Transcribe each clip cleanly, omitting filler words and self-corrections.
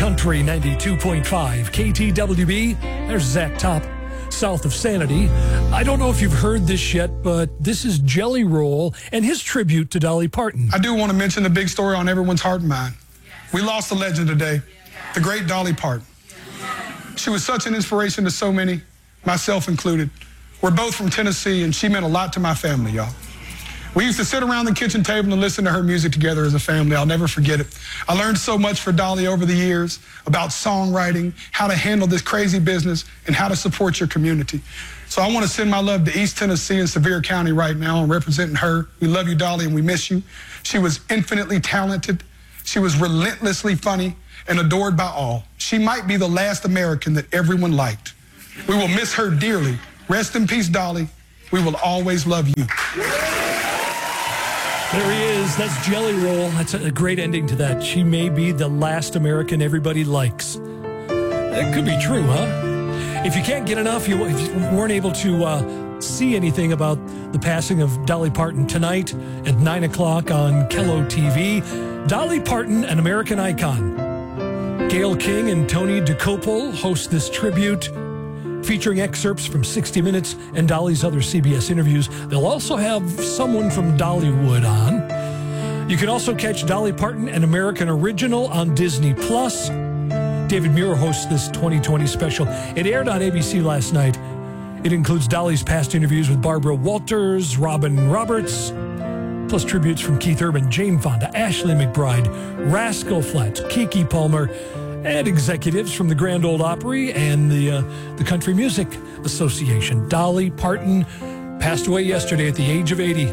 Country 92.5 KTWB. There's Zach Top, south of Sanity. I don't know if you've heard this yet, but this is Jelly Roll and his tribute to Dolly Parton. I do want to mention the big story on everyone's heart and mind. We lost a legend today, the great Dolly Parton. She was such an inspiration to so many, myself included. We're both from Tennessee, and she meant a lot to my family, y'all. We used to sit around the kitchen table and listen to her music together as a family. I'll never forget it. I learned so much for Dolly over the years about songwriting, how to handle this crazy business, and how to support your community. So I want to send my love to East Tennessee and Sevier County right now. I'm representing her. We love you, Dolly, and we miss you. She was infinitely talented. She was relentlessly funny and adored by all. She might be the last American that everyone liked. We will miss her dearly. Rest in peace, Dolly. We will always love you. There he is. That's Jelly Roll. That's a great ending to that. She may be the last American everybody likes. That could be true, huh? If you can't get enough, if you weren't able to see anything about the passing of Dolly Parton tonight at 9 o'clock on Kello TV, Dolly Parton, an American icon. Gayle King and Tony Dokoupil host this tribute, featuring excerpts from 60 Minutes and Dolly's other CBS interviews. They'll also have someone from Dollywood on. You can also catch Dolly Parton, an American Original, on Disney+. David Muir hosts this 2020 special. It aired on ABC last night. It includes Dolly's past interviews with Barbara Walters, Robin Roberts, plus tributes from Keith Urban, Jane Fonda, Ashley McBryde, Rascal Flatts, Keke Palmer, and executives from the Grand Ole Opry and the Country Music Association. Dolly Parton passed away yesterday at the age of 80.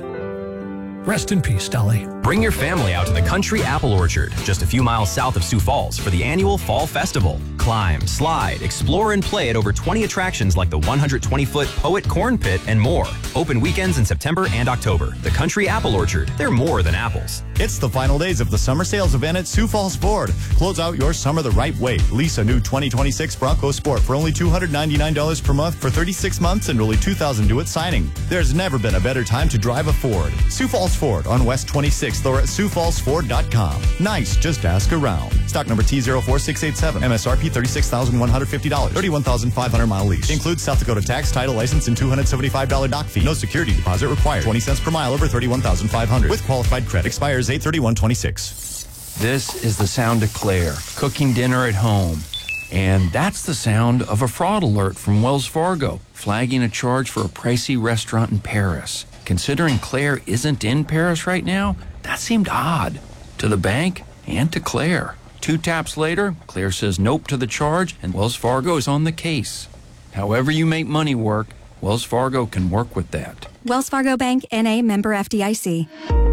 Rest in peace, Dolly. Bring your family out to the Country Apple Orchard, just a few miles south of Sioux Falls, for the annual Fall Festival. Climb, slide, explore, and play at over 20 attractions like the 120-foot Poet Corn Pit and more. Open weekends in September and October. The Country Apple Orchard. They're more than apples. It's the final days of the summer sales event at Sioux Falls Ford. Close out your summer the right way. Lease a new 2026 Bronco Sport for only $299 per month for 36 months and only $2,000 due at signing. There's never been a better time to drive a Ford. Sioux Falls Ford on West 26th or at SiouxFallsFord.com. Nice, just ask around. Stock number T04687. MSRP $36,150. 31,500 mile lease. Includes South Dakota tax, title, license, and $275 dock fee. No security deposit required. 20 cents per mile over 31,500. With qualified credit. Expires 8/31/26. This is the sound of Claire cooking dinner at home. And that's the sound of a fraud alert from Wells Fargo, flagging a charge for a pricey restaurant in Paris. Considering Claire isn't in Paris right now, that seemed odd to the bank and to Claire. 2 taps later, Claire says nope to the charge, and Wells Fargo is on the case. However you make money work, Wells Fargo can work with that. Wells Fargo Bank, N.A., member FDIC.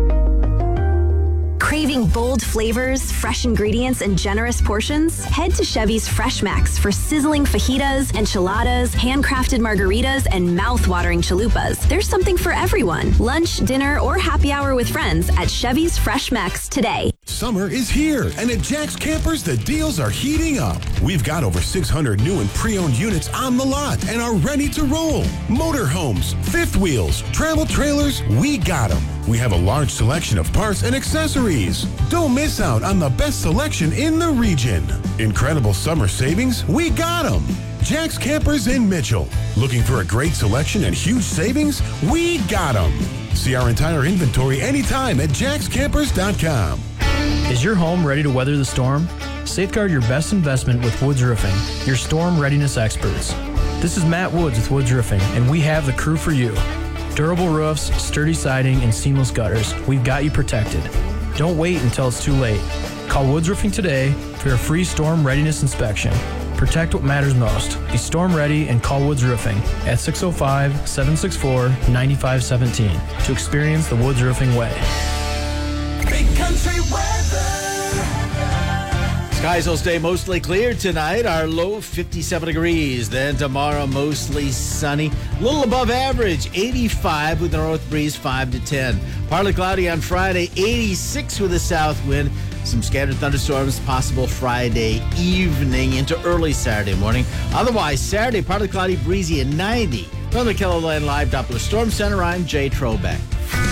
Craving bold flavors, fresh ingredients, and generous portions? Head to Chevy's Fresh Max for sizzling fajitas, enchiladas, handcrafted margaritas, and mouth-watering chalupas. There's something for everyone. Lunch, dinner, or happy hour with friends at Chevy's Fresh Max today. Summer is here, and at Jack's Campers, the deals are heating up. We've got over 600 new and pre-owned units on the lot and are ready to roll. Motorhomes, fifth wheels, travel trailers, we got them. We have a large selection of parts and accessories. Don't miss out on the best selection in the region. Incredible summer savings, we got them. Jack's Campers in Mitchell. Looking for a great selection and huge savings? We got them. See our entire inventory anytime at jackscampers.com. Is your home ready to weather the storm? Safeguard your best investment with Woods Roofing, your storm readiness experts. This is Matt Woods with Woods Roofing, and we have the crew for you. Durable roofs, sturdy siding, and seamless gutters. We've got you protected. Don't wait until it's too late. Call Woods Roofing today for your free storm readiness inspection. Protect what matters most. Be storm ready and call Woods Roofing at 605-764-9517 to experience the Woods Roofing way. Big country weather. Skies will stay mostly clear tonight. Our low 57 degrees. Then tomorrow mostly sunny. A little above average, 85 with a north breeze 5 to 10. Partly cloudy on Friday, 86 with a south wind. Some scattered thunderstorms possible Friday evening into early Saturday morning. Otherwise, Saturday, partly cloudy, breezy at 90. From the KELOLAND Live Doppler Storm Center, I'm Jay Trobeck.